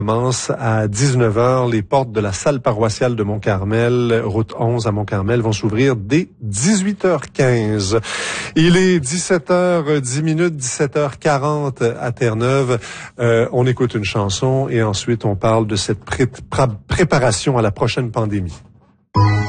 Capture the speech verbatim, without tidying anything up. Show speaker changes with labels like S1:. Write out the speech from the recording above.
S1: commence à dix-neuf heures. Les portes de la salle paroissiale de Mont-Carmel, route onze à Mont-Carmel, vont s'ouvrir dès dix-huit heures quinze. Il est dix-sept heures dix minutes, dix-sept heures quarante à Terre-Neuve. Euh, on écoute une chanson et ensuite on parle de cette pré- pré- préparation à la prochaine pandémie.